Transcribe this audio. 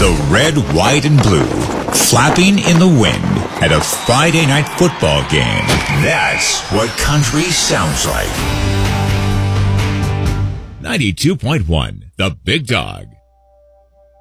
The red, white, and blue, flapping in the wind at a Friday night football game. That's what country sounds like. 92.1, The Big Dog.